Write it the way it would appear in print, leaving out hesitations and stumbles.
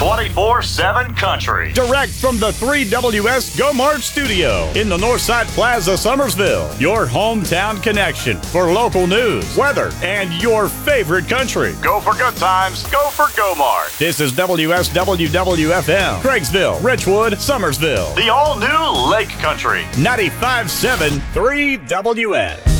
24/7 country. Direct from the 3WS Go Mart studio in the Northside Plaza, Summersville. Your hometown connection for local news, weather, and your favorite country. Go for good times. Go for Go Mart. This is WSWWFM, Craigsville, Richwood, Summersville. The all-new Lake Country. 95.7 3WS.